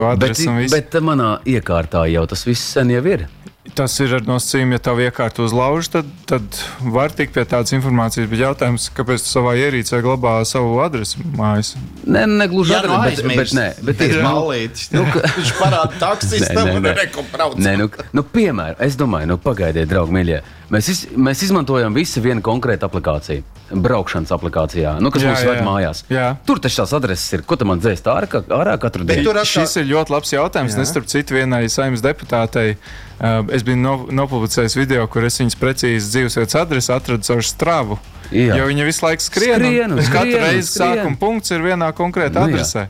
adresi un viss. Bet manā iekārtā jau tas viss sen jau ir. Tas ir ar nosacījumu, ja tavu iekārtu uzlauž, tad var tikt pie tādas informācijas, bet jautājums, kāpēc tu savā ierīcē glabā savu adresi mājas? Negluži adresi, bet ir malītis. Viņš parāda taksistam un rekomprauc. Piemēram, es domāju, pagaidiet, draugi mīļie, mēs izmantojam visu vienu konkrētu aplikāciju, braukšanas aplikācijā, kas mums ved mājās. Jā. Tur taču tās adreses ir, ko tu man dzēst ārā katru dienu? Šis ir ļoti labs jautājums, un starp citu vienai Saeimas deputātei es biju nopublicējis video, kur es viņas precīzi dzīvesvietas adresi atradu caur Stravu. Jo viņa visu laiku skrien. Katru reizi sākuma punkts ir vienā konkrētā adresē.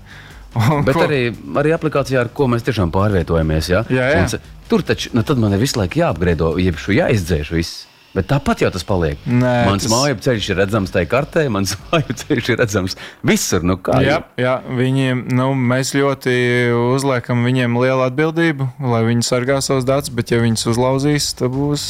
Bet arī aplikācijā, ar ko mēs tiešām pārvietojamies, Jā. Tur taču, tad man ir visu laiku jāapgriedo, jeb jāizdzēš viss. Bet tāpat jau tas paliek. Mans māju ceļš ir redzams tajā kartē, mans māju ceļš ir redzams visur. Jā, viņiem, mēs ļoti uzliekam viņiem lielu atbildību, lai viņi sargā savus datus, bet ja viņus uzlauzīs, tad būs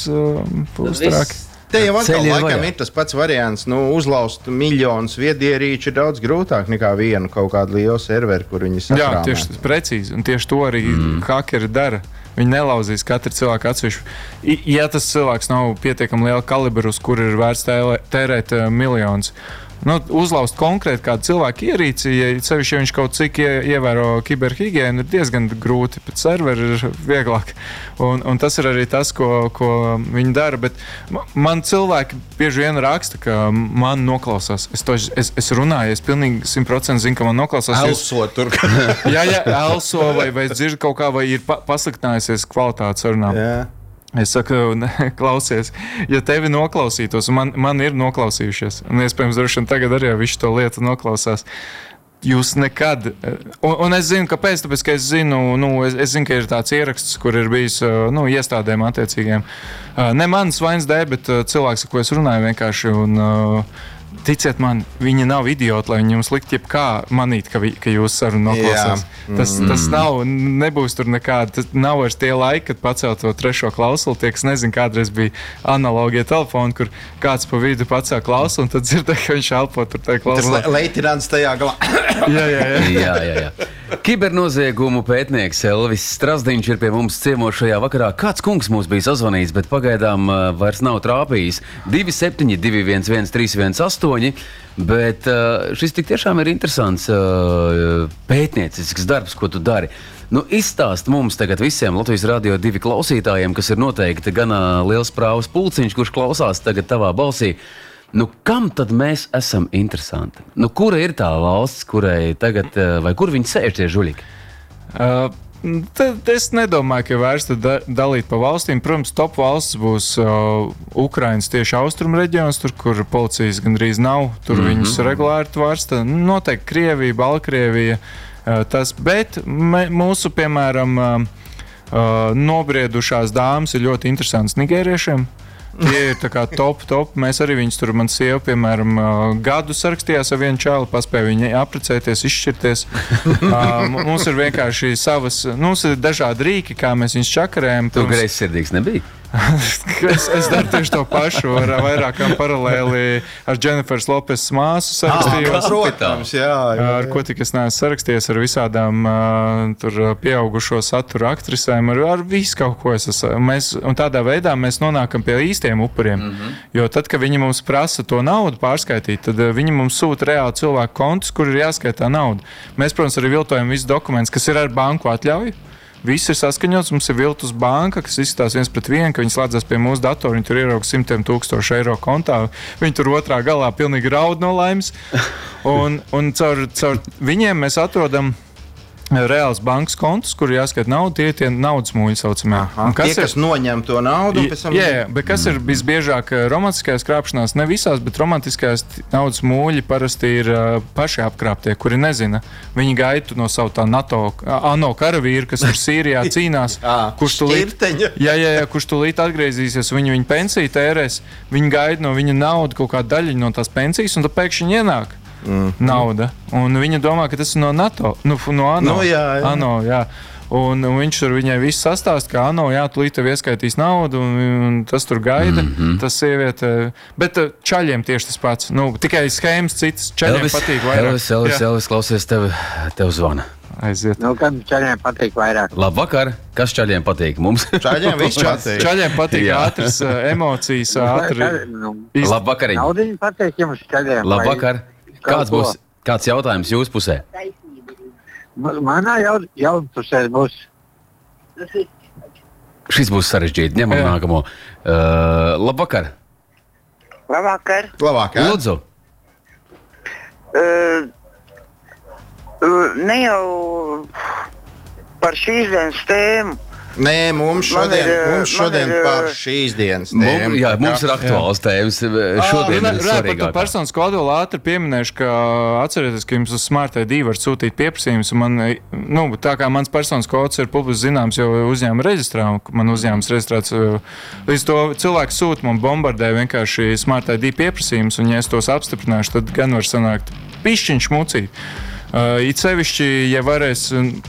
traki. Te jau atkal laikam ir tas pats variants, uzlauzt miljonus viedierīču ir daudz grūtāk nekā vienu kaut kādu lielu serveri, kur viņi sakrāmē. Jā, tieši precīzi, un tieši to arī hakeri dara. Viņi nelauzīs katru cilvēku atsevišķi. Ja tas cilvēks nav pietiekami liela kalibra, uz kuru ir vērts tērēt miljonus. Uzlauzt konkrēti kādu cilvēku ierīci, ja sevišķi viņš kaut cik ievēro kiberhigienu, ir diezgan grūti, bet serveri ir vieglāk. Un tas ir arī tas, ko viņi dara. Bet man cilvēki bieži vien raksta, ka man noklausās. Es runāju, es pilnīgi 100% zinu, ka man noklausās. Elso tur. Jā, elso vai dzird kaut kā, vai ir pasliktinājusies kvalitātes sarunām. Jā. Es saku, klausies, ja tevi noklausītos, un man ir noklausījušies, un iespējams, droši vien tagad arī visu to lietu noklausās, jūs nekad, un es zinu, kāpēc, tāpēc, ka es zinu, ka ir tāds ieraksts, kur ir bijis, iestādēm attiecīgiem. Ne manas vainas dēļ, bet cilvēks, ar ko es runāju vienkārši, un ticiet man, viņi nav idioti, lai viņi jums likt jebkā manīt, ka jūs sarunu noklausās. Tas nebūs tur nekāda, tas nav vairs tie laiki, kad pacēl to trešo klausuli, tie, kas nezin, kādreiz bija analogie telefoni, kur kāds pa vidu pacēl klausuli, un tad dzirdē, ka viņš elpo tur tajā klausulī. Tas leitirants tajā galā. Jā. Kibernoziegumu pētnieks Elvis Strasdiņš ir pie mums ciemos šajā vakarā. Kāds kungs mums bija sazvanījis, bet pagaidām vairs nav trāpījis. 27211 bet šis tik tiešām ir interesants pētniecisks darbs, ko tu dari. Izstāst mums tagad visiem Latvijas Radio 2 klausītājiem, kas ir noteikti gan liels prāvas pulciņš, kurš klausās tagad tavā balsī. Kam tad mēs esam interesanti? Kura ir tā valsts, kurai tagad, vai kur viņi sēž tie žuļiki? Es nedomāju, ka vērts dalīt pa valstīm. Protams, top valsts būs Ukrainas tieši austrumu reģions, tur, kur policijas gandrīz nav. Tur viņus regulāri tvārsta. Noteikti Krievija, Baltkrievija. Bet mūsu, piemēram, nobriedušās dāmas ir ļoti interesantas nigēriešiem. Tie ir tā kā top. Mēs arī viņus tur, man sieva, piemēram, gadu sarakstījās ar vienu čāli, paspēja viņai apprecēties, izšķirties. Mums ir vienkārši mums ir dažādi rīki, kā mēs viņus čakarējam. Tu greizsirdīgs nebija? Es daru tieši to pašu, ar vairākām paralēli ar Dženifers Lopes māsu sarakstījos. Protams, jā. Ar ko tik es neesmu sarakstījies, ar visādām tur pieaugušo satura aktrisēm, ar visu kaut ko un tādā veidā mēs nonākam pie īstiem upuriem. Jo tad, kad viņi mums prasa to naudu pārskaitīt, tad viņi mums sūta reāli cilvēku kontus, kur ir jāskaitā nauda. Mēs, protams, arī viltojam visus dokumentus, kas ir ar banku atļauju. Viss ir saskaņots, mums ir viltus banka, kas izskatās 1:1, ka viņi slēdzas pie mūsu datora, viņi tur ierauga 100,000 eiro kontā, viņi tur otrā galā pilnīgi raud no laimes, un caur viņiem mēs atrodam reāls bankas kontus, kur jāskait naudu, tie naudas mūļi saucamie. Kas noņem to naudu? Jā, bet kas ir visbiežāk romantiskajās krāpšanās? Ne visās, bet romantiskajās naudas mūļi parasti ir paši apkrāptie, kuri nezina. Viņi gaida no savu tā ANO karavīru, kas tur Sīrijā cīnās. Kurš tulīt atgriezīsies, viņu pensiju tērēs, viņi gaida no viņa naudu kaut kādu daļiņu no tās pensijas, un tad pēkšņi ienāk nauda. Un viņa domā, ka tas ir no NATO, no ANO. ANO, jā. Un viņš tur viņai viss sastāst, ka ANO, tūlīt tev ieskaitīs naudu, un tas tur gaida, tas sieviete. Bet čaļiem tieši tas pats. Tikai schēmas citas, čaļiem patīk vairāk. Elvis, klausies, tev zvana. aiziet. Nu, kad čaļiem patīk vairāk. Labvakar! Kas čaļiem patīk? Mums Čaļiem viss patīk. Čaļiem patīk ātras emocijas, Labvakar! Naudiņi patīk jums čaļiem. Labvakar! Kāds jautājums jūsu pusē? Manā jautājumā būs. Šis būs sarežģīti. Ņemam nākamo. Labvakar! Labvakar! Labvakar! Lūdzu! Ne jau par šīs dienas tēmu. Nē, mums šodien par šīs dienas tēmu. Mums ir aktuāls tēmas. Šodien ir svarīgāk. Par to personisko kodolu ātri pieminēšu, ka atcerieties, ka jums uz Smart ID var sūtīt pieprasījumus. Tā kā mans personiskais kods ir publiski zināms jau uzņēmuma reģistrā, man uzņēmums reģistrēts, līdz to cilvēku sūta man bombardē vienkārši Smart ID pieprasījumus, un ja es tos apstiprināšu, tad gan var sanākt pišķiņš mucīt. It sevišķi, ja varēs...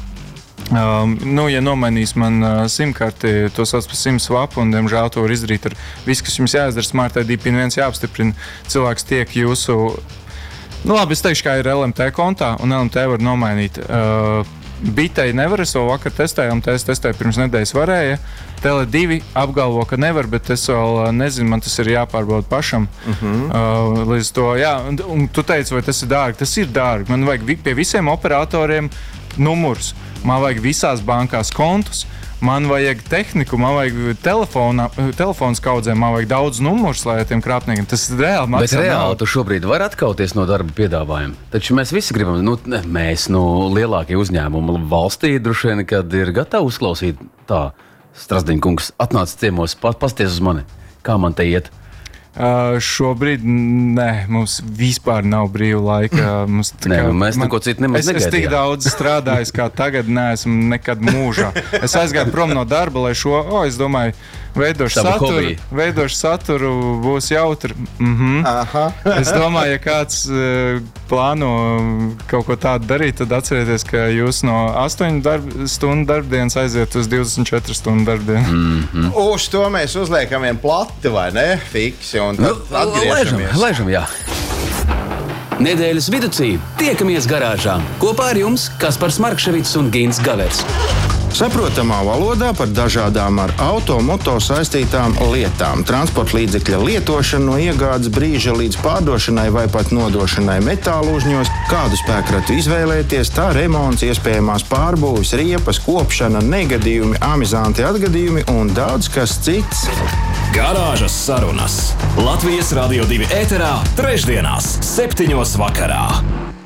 ja nomainīs man simkarti, to sauc par SIM swap, un, diemžēl, to var izdarīt ar visu, kas jums jāizdara. Smart ID pin 1 jāapstiprina. Cilvēks tiek jūsu, labi, es teikšu, kā ir LMT kontā, un LMT var nomainīt. Bitei nevar, es vēl vakar testēju, un es testēju pirms nedēļas varēja. Tele2 apgalvo, ka nevar, bet es vēl nezinu, man tas ir jāpārbauda pašam. Līdz to, un tu teici, vai tas ir dārgi? Tas ir dārgi. Man vajag pie visiem operatoriem numurs. Man vajag visās bankās kontus, man vajag tehniku, man vajag telefonu skaudzēm, man vajag daudz numurus, lai tiem krāpniekiem. Tas ir reāli maksā. Bet reāli tu šobrīd var atkauties no darba piedāvājuma. Taču mēs visi gribam, lielākie uzņēmumi valstī droši vien, kad ir gatavi uzklausīt tā. Strasdiņa kungs, atnāc ciemos, pasties uz mani. Kā man te iet? Šobrīd nē, mums vispār nav brīva laika. Mēs neko citu nemaz negaidījām. Es tik daudz strādāju, kā tagad neesmu nekad mūžā. Es aizgāju prom no darba, lai es domāju, veidošu saturu, būs jautri. Es domāju, ja kāds plāno kaut ko tādu darīt, tad atcerieties, ka jūs no 8 stundu darbdienas aiziet uz 24 stundu darbdienu. Uz to mēs uzliekam vien plati, vai ne? Fiksi. Laižam, jā. Nedēļas viducī tiekamies garāžā. Kopā ar jums Kaspars Markševics un Gins Gavers. Saprotamā valodā par dažādām ar automoto saistītām lietām. Transporta līdzekļa lietošana no iegādes brīža līdz pārdošanai vai pat nodošanai metālu uzņos, kādu spēkratu izvēlēties, tā remonts, iespējamās pārbūves, riepas, kopšana, negadījumi, amizanti atgadījumi un daudz kas cits. Garāžas sarunas Latvijas Radio 2 ēterā trešdienās 7:00 vakarā.